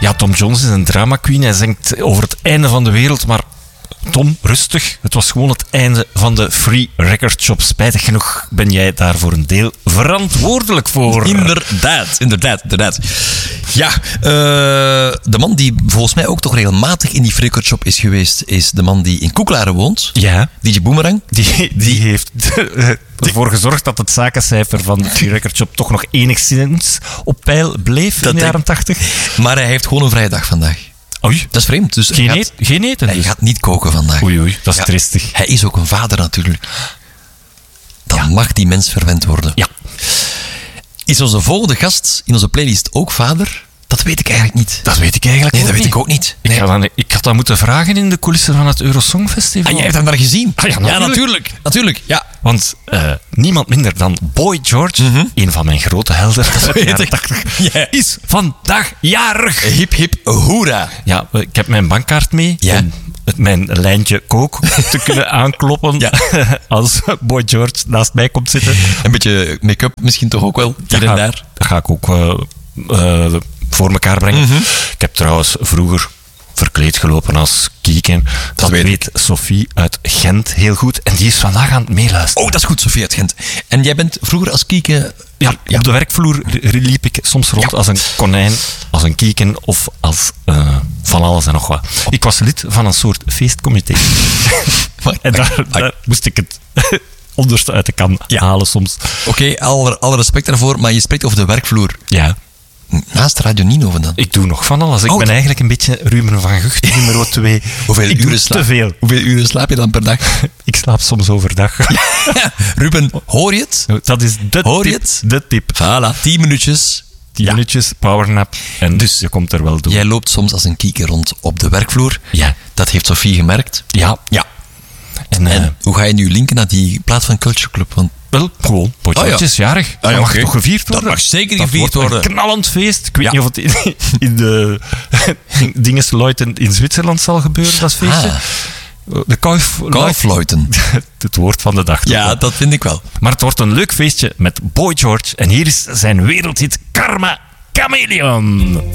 Ja, Tom Jones is een drama queen. Hij zingt over het einde van de wereld, maar Tom, rustig. Het was gewoon het einde van de Free Record Shop. Spijtig genoeg ben jij daar voor een deel verantwoordelijk voor. Inderdaad. Ja, de man die volgens mij ook toch regelmatig in die Free Record Shop is geweest, is de man die in Koeklaren woont. Ja. DJ Boomerang. Die heeft ervoor gezorgd dat het zakencijfer van de Free Record Shop toch nog enigszins op peil bleef in de jaren 80. Maar hij heeft gewoon een vrije dag vandaag. Oei. Dat is vreemd. Dus Geen eten hij dus. gaat niet koken vandaag. Oei, dat is tristig. Hij is ook een vader natuurlijk. Dan mag die mens verwend worden. Ja. Is onze volgende gast in onze playlist ook vader? Dat weet ik eigenlijk niet. Dat weet ik eigenlijk Nee, ook dat weet niet. ik ook niet. Nee. Ik had dat moeten vragen in de coulissen van het Eurosongfestival. Jij hebt hem maar gezien. Ja, natuurlijk. Ja. Want niemand minder dan Boy George, een van mijn grote helden uit de jaren 80, is vandaag jarig. Hip hip hoera. Ja, ik heb mijn bankkaart mee Ja. om mijn lijntje kook te kunnen aankloppen als Boy George naast mij komt zitten. Een beetje make-up misschien toch ook wel, hier en daar. Dat ga ik ook voor elkaar brengen. Ik heb trouwens vroeger verkleed gelopen als Kieken. Dat weet weet Sophie uit Gent heel goed. En die is vandaag aan het meeluisteren. Oh, dat is goed, Sofie uit Gent. En jij bent vroeger als Kieken... Ja, op de werkvloer liep ik soms rond als een konijn, als een kieken of als van alles en nog wat. Ik was lid van een soort feestcomité. En daar moest ik het onderste uit de kan halen soms. Oké, alle respect daarvoor, maar je spreekt over de werkvloer. Ja. Naast Radio Nino dan? Ik doe nog van alles. Ik ben eigenlijk een beetje Ruben van Gucht, nummer 2. Hoeveel uren slaap je dan per dag? Ik slaap soms overdag. Ruben, hoor je het? Dat is de tip. Voilà, 10 minuutjes. 10 minuutjes, powernap. En dus je komt er wel door. Jij loopt soms als een kieken rond op de werkvloer. Ja. Dat heeft Sophie gemerkt. Ja. En hoe ga je nu linken naar die plaat van Culture Club? Want wel, gewoon. Boy George is jarig. Dat mag toch gevierd worden? Dat mag zeker gevierd worden. Een knallend feest. Ik weet niet of het in de Dingesleuten in Zwitserland zal gebeuren, dat feestje. De Kaufleuten. Het woord van de dag. Ja, dat vind ik wel. Maar het wordt een leuk feestje met Boy George. En hier is zijn wereldhit Karma Chameleon.